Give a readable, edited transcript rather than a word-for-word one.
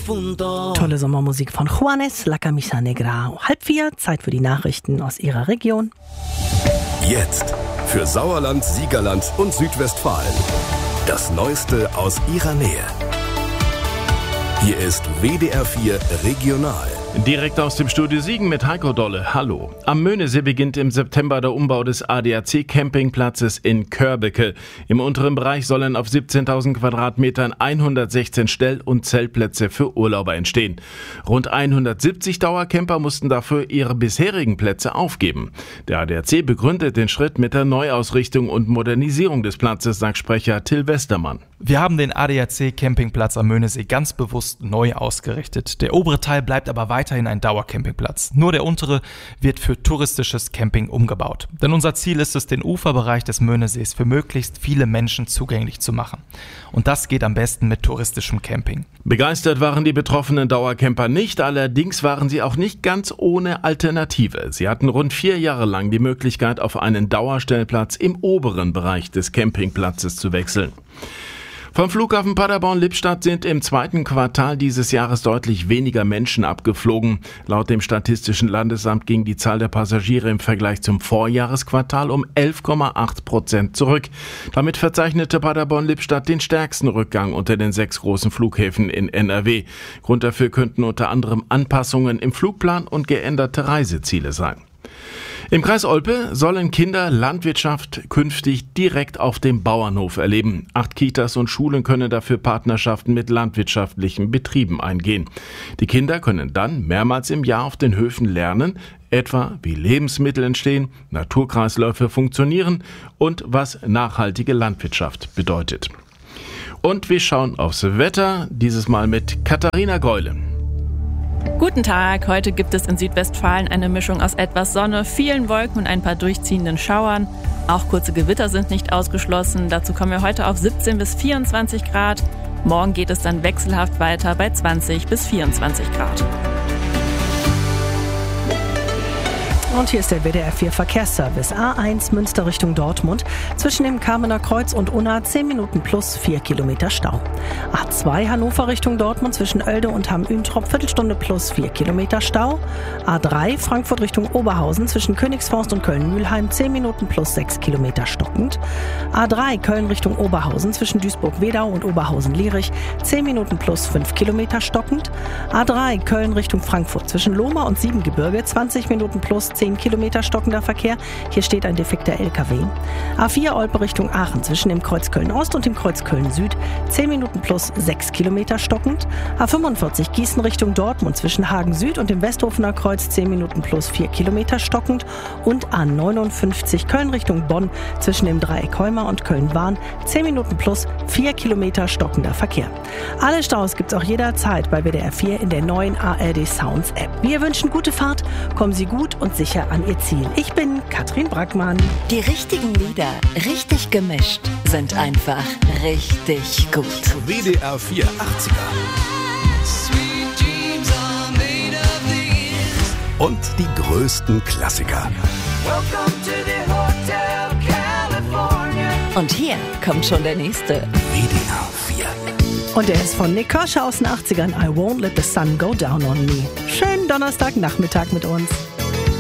difunto. Tolle Sommermusik von Juanes, La Camisa Negra. 3:30, Zeit für die Nachrichten aus Ihrer Region. Jetzt für Sauerland, Siegerland und Südwestfalen. Das Neueste aus Ihrer Nähe. Hier ist WDR 4 Regional. Direkt aus dem Studio Siegen mit Heiko Dolle. Hallo. Am Möhnesee beginnt im September der Umbau des ADAC-Campingplatzes in Körbecke. Im unteren Bereich sollen auf 17.000 Quadratmetern 116 Stell- und Zeltplätze für Urlauber entstehen. Rund 170 Dauercamper mussten dafür ihre bisherigen Plätze aufgeben. Der ADAC begründet den Schritt mit der Neuausrichtung und Modernisierung des Platzes, sagt Sprecher Till Westermann. Wir haben den ADAC-Campingplatz am Möhnesee ganz bewusst neu ausgerichtet. Der obere Teil bleibt aber weiterhin ein Dauercampingplatz. Nur der untere wird für touristisches Camping umgebaut. Denn unser Ziel ist es, den Uferbereich des Möhnesees für möglichst viele Menschen zugänglich zu machen. Und das geht am besten mit touristischem Camping. Begeistert waren die betroffenen Dauercamper nicht, allerdings waren sie auch nicht ganz ohne Alternative. Sie hatten rund 4 Jahre lang die Möglichkeit, auf einen Dauerstellplatz im oberen Bereich des Campingplatzes zu wechseln. Vom Flughafen Paderborn-Lippstadt sind im 2. Quartal dieses Jahres deutlich weniger Menschen abgeflogen. Laut dem Statistischen Landesamt ging die Zahl der Passagiere im Vergleich zum Vorjahresquartal um 11,8% zurück. Damit verzeichnete Paderborn-Lippstadt den stärksten Rückgang unter den 6 großen Flughäfen in NRW. Grund dafür könnten unter anderem Anpassungen im Flugplan und geänderte Reiseziele sein. Im Kreis Olpe sollen Kinder Landwirtschaft künftig direkt auf dem Bauernhof erleben. 8 Kitas und Schulen können dafür Partnerschaften mit landwirtschaftlichen Betrieben eingehen. Die Kinder können dann mehrmals im Jahr auf den Höfen lernen, etwa wie Lebensmittel entstehen, Naturkreisläufe funktionieren und was nachhaltige Landwirtschaft bedeutet. Und wir schauen aufs Wetter, dieses Mal mit Katharina Geule. Guten Tag, heute gibt es in Südwestfalen eine Mischung aus etwas Sonne, vielen Wolken und ein paar durchziehenden Schauern. Auch kurze Gewitter sind nicht ausgeschlossen. Dazu kommen wir heute auf 17 bis 24 Grad. Morgen geht es dann wechselhaft weiter bei 20 bis 24 Grad. Und hier ist der WDR 4 Verkehrsservice. A1 Münster Richtung Dortmund. Zwischen dem Kamener Kreuz und Unna 10 Minuten plus 4 Kilometer Stau. A2 Hannover Richtung Dortmund zwischen Oelde und Hamm-Üntrop Viertelstunde plus 4 Kilometer Stau. A3 Frankfurt Richtung Oberhausen zwischen Königsforst und Köln-Mülheim 10 Minuten plus 6 Kilometer stockend. A3 Köln Richtung Oberhausen zwischen Duisburg-Wedau und Oberhausen-Lierich 10 Minuten plus 5 Kilometer stockend. A3 Köln Richtung Frankfurt zwischen Lohmar und Siebengebirge 20 Minuten plus 10 Kilometer stockender Verkehr. Hier steht ein defekter LKW. A4 Olpe Richtung Aachen zwischen dem Kreuz Köln-Ost und dem Kreuz Köln-Süd 10 Minuten plus 6 Kilometer stockend. A45 Gießen Richtung Dortmund zwischen Hagen-Süd und dem Westhofener Kreuz 10 Minuten plus 4 Kilometer stockend. Und A59 Köln Richtung Bonn zwischen dem Dreieck Heumar und Köln-Bahn 10 Minuten plus 4 Kilometer stockender Verkehr. Alle Staus gibt's auch jederzeit bei WDR 4 in der neuen ARD Sounds App. Wir wünschen gute Fahrt, kommen Sie gut und sicher an Ihr Ziel. Ich bin Katrin Brackmann. Die richtigen Lieder, richtig gemischt, sind einfach richtig gut. WDR 4 80er. Und die größten Klassiker. Und hier kommt schon der nächste. WDR 4. Und er ist von Nick Kershaw aus den 80ern. I won't let the sun go down on me. Schönen Donnerstagnachmittag mit uns.